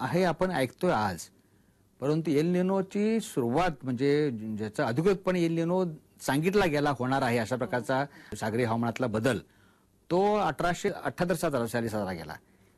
हे आपण ऐकतोय आज, परंतु एल निनोची सुरुवात म्हणजे ज्याचा अधिकृतपणे एल निनो सांगितला गेला होणार आहे अशा प्रकारचा सागरी हवामानातला बदल तो 1878 साली साजरा केला.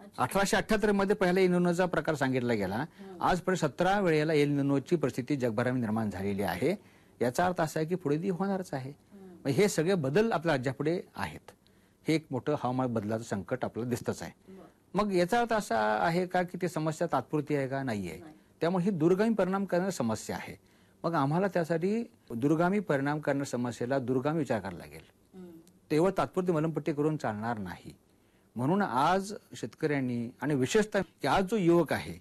1878 मध्ये पहिला एल निनोचा प्रकार सांगितला गेला. आजपर्यंत 17 वेळेला एल निनोची परिस्थिती जगभरामध्ये निर्माण झालेली आहे. याचा अर्थ असा आहे की पुढे ती होणारच आहे. हे सगळे बदल आपल्या राज्यापुढे आहेत. हे एक मोठं हवामान बदलाचं संकट आपल्याला दिसतच आहे. मग याचा अर्थ असा आहे का की ती समस्या तात्पुरती आहे का? नाही आहे. त्यामुळे ही दूरगामी परिणाम करणारी समस्या आहे. मग आम्हाला त्यासाठी दूरगामी परिणाम करणाऱ्या समस्येला दूरगामी विचार करावा लागेल. तेवढ तात्पुरती मलमपट्टी करून चालणार नाही. म्हणून आज शेतकऱ्यांनी आणि विशेषतः की आज जो युवक आहे,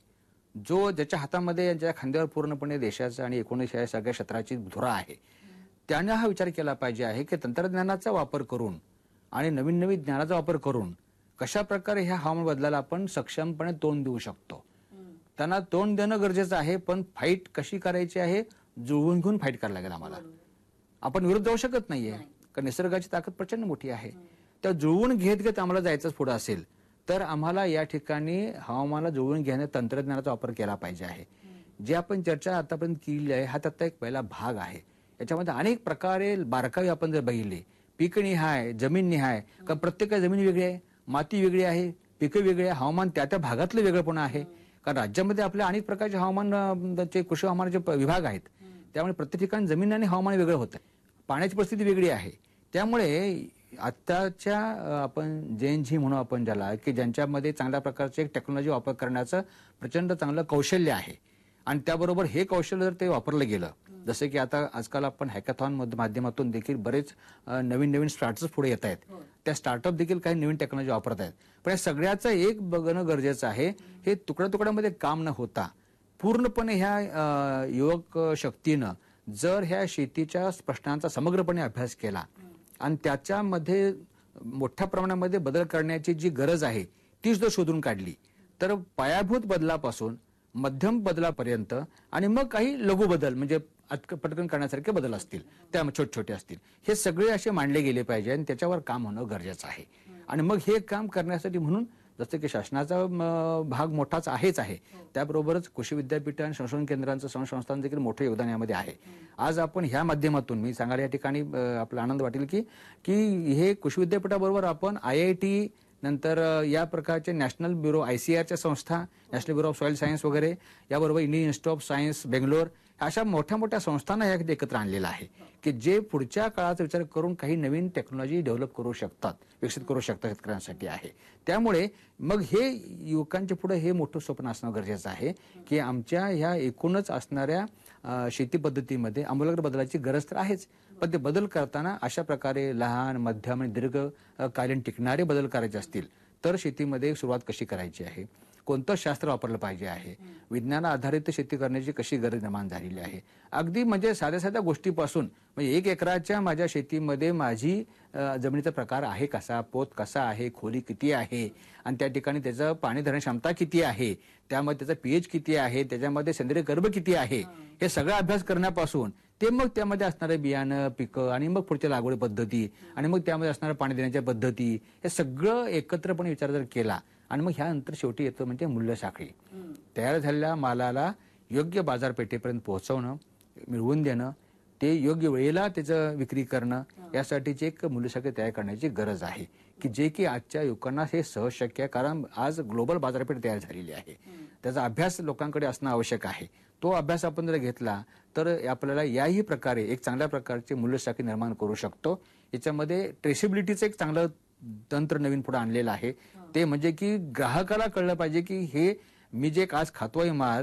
जो ज्याच्या हातामध्ये ज्याच्या खांद्यावर पूर्णपणे देशाचा आणि एकूणच या सगळ्या क्षेत्राची धुरा आहे, त्याने हा विचार केला पाहिजे आहे की तंत्रज्ञानाचा वापर करून आणि नवीन नवीन ज्ञानाचा वापर करून कशा प्रकारे ह्या हवामान बदलाला आपण सक्षमपणे तोंड देऊ शकतो. त्यांना तोंड देणं गरजेचं आहे, पण फाईट कशी करायची आहे जुळवून घेऊन फाईट करायला लागेल आम्हाला. आपण विरोध जाऊ शकत नाहीये, कारण निसर्गाची ताकद प्रचंड मोठी आहे. त्या जुळवून घेत घेत आम्हाला जायचंच पुढे असेल तर आम्हाला या ठिकाणी हवामानाला जुळवून घेण्यात तंत्रज्ञानाचा वापर केला पाहिजे आहे. जे आपण चर्चा आतापर्यंत केली आहे हा त्याचा एक पहिला भाग आहे. याच्यामध्ये अनेक प्रकारे बारकावे आपण जर बघितले, पीकनिहाय, जमीननिहाय, कारण प्रत्येक जमीन वेगळी आहे, माती वेगळी आहे, पिकं वेगळी आहे, हवामान त्या त्या भागातलं वेगळंपण आहे. कारण राज्यामध्ये आपल्या अनेक प्रकारचे हवामानाचे कृषी हवामानाचे विभाग आहेत. त्यामुळे प्रत्येक ठिकाणी जमीन आणि हवामान वेगळं होतं. पाण्याची परिस्थिती वेगळी आहे. त्यामुळे आताच्या आपण जेएनझी म्हणू आपण ज्याला की ज्यांच्यामध्ये चांगल्या प्रकारचे एक टेक्नॉलॉजी वापर करण्याचं प्रचंड चांगलं कौशल्य आहे आणि त्याबरोबर हे कौशल्य जर ते वापरलं गेलं, जसे की आता आजकाल आपण हॅकॅथॉन माध्यमातून देखील बरेच नवीन नवीन स्टार्टअप्स पुढे येत आहेत. त्या स्टार्टअप देखील काही नवीन टेक्नॉलॉजी वापरत आहेत. पण या सगळ्याचं एक बघणं गरजेचं आहे. हे तुकड्या तुकड्यामध्ये काम न होता पूर्णपणे ह्या युवक शक्तीनं जर ह्या शेतीच्या प्रश्नांचा समग्रपणे अभ्यास केला आणि त्याच्यामध्ये मोठ्या प्रमाणामध्ये बदल करण्याची जी गरज आहे तीच जर शोधून काढली तर पायाभूत बदलापासून मध्यम बदलापर्यंत आणि मग काही लघु बदल म्हणजे पटकन करण्यासारखे बदल असतील, त्या छोटे छोटे असतील, हे सगळे असे मांडले गेले पाहिजे आणि त्याच्यावर काम होणं गरजेचं आहे. आणि मग हे काम करण्यासाठी म्हणून जसं की शासनाचा भाग मोठाच आहेच आहे, त्याबरोबरच कृषी विद्यापीठ आणि संशोधन केंद्रांचं संस्थांचं देखील मोठं योगदान यामध्ये आहे. आज आपण ह्या माध्यमातून मी सांगायला या ठिकाणी आपला आनंद वाटेल की हे कृषी विद्यापीठाबरोबर आपण IIT नंतर या प्रकारचे नॅशनल ब्युरो ICARच्या संस्था, national bureau of soil science वगैरे, याबरोबर Indian institute of science Bangalore, अशा मोठ्या मोठ्या संस्थांना यात एकत्र आणलेलं आहे की जे पुढच्या काळाचा विचार करून काही नवीन टेक्नॉलॉजी डेव्हलप करू शकतात, विकसित करू शकतात शेतकऱ्यांसाठी आहे. त्यामुळे मग हे युवकांच्या पुढे हे मोठं स्वप्न असणं गरजेचं आहे की आमच्या ह्या एकूणच असणाऱ्या शेती पद्धतीमध्ये आमूलाग्र बदलाची गरज तर आहेच, पण ते बदल करताना अशा प्रकारे लहान, मध्यम आणि दीर्घकालीन टिकणारे बदल करायचे असतील तर शेतीमध्ये सुरुवात कशी करायची आहे, कोणतं शास्त्र वापरलं पाहिजे आहे, विज्ञान आधारित शेती करण्याची कशी गरज निर्माण झालेली आहे. अगदी म्हणजे साध्या साध्या गोष्टीपासून म्हणजे 1 एकराच्या माझ्या शेतीमध्ये माझी जमिनीचा प्रकार आहे कसा, पोत कसा आहे, खोली किती आहे आणि त्या ठिकाणी त्याचं पाणी धरण्याची क्षमता किती आहे, त्यामध्ये त्याचा pH किती आहे, त्याच्यामध्ये सेंद्रिय गर्भ किती आहे, हे सगळा अभ्यास करण्यापासून ते मग त्यामध्ये असणारे बियाणं, पिकं आणि मग पुढच्या लागवड पद्धती आणि मग त्यामध्ये असणाऱ्या पाणी देण्याच्या पद्धती, हे सगळं एकत्रपणे विचार जर केला आणि मग ह्यानंतर शेवटी येतं म्हणजे मूल्य साखळी. तयार झालेल्या मालाला योग्य बाजारपेठेपर्यंत पोहोचवणं, मिळवून देणं, ते योग्य वेळेला त्याचं विक्री करणं, यासाठीची एक मूल्यसाखळी तयार करण्याची गरज आहे की जे की आजच्या युवकांना हे सहज शक्य आहे. कारण आज ग्लोबल बाजारपेठ तयार झालेली आहे. त्याचा अभ्यास लोकांकडे असणं आवश्यक आहे. तो अभ्यास आपण जर घेतला तर आपल्याला याही प्रकारे एक चांगल्या प्रकारचे मूल्यसाखळी निर्माण करू शकतो. याच्यामध्ये ट्रेसेबिलिटीचं एक चांगलं तंत्र नवीन पुढे आणलेलं आहे. ते म्हणजे की ग्राहकाला कळलं पाहिजे की हे मी जे आज खातोय माल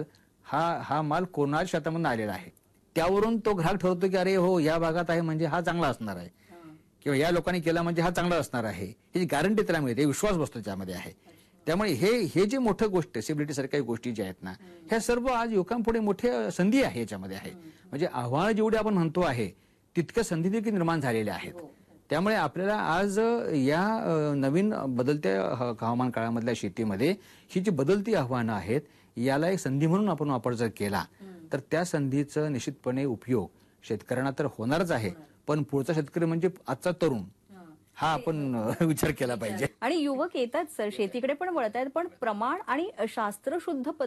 हा माल कोणाच्या शेतामधून आलेला आहे. त्यावरून तो ग्राहक ठरवतो की अरे हो या भागात आहे म्हणजे हा चांगला असणार आहे किंवा या लोकांनी केला म्हणजे हा चांगला असणार आहे, ही गॅरंटी त्याला मिळते, विश्वास बसतो त्यामध्ये आहे. त्यामुळे हे जे मोठं गोष्ट ट्रेसेबिलिटी सारख्या गोष्टी ज्या आहेत ना, ह्या सर्व आज युवकांपुढे मोठी संधी आहे याच्यामध्ये आहे. म्हणजे आव्हानं जेवढी आपण म्हणतो आहे तितक्या संधी देखील निर्माण झालेल्या आहेत. त्यामुळे आपल्याला आज या नवीन बदलत्या हवामान काळामधल्या शेतीमध्ये ही जी बदलती आव्हानं आहेत याला एक संधी म्हणून आपण वापर जर केला तर त्या संधीचा निश्चितपणे उपयोग शेतकऱ्यांना तर होणारच आहे, पण पुढचा शेतकरी म्हणजे आजचा तरुण हा आपण विचार केला पाहिजे. आणि युवक येतात सर, शेतीकडे पण वळत आहेत, पण प्रमाण आणि शास्त्रशुद्ध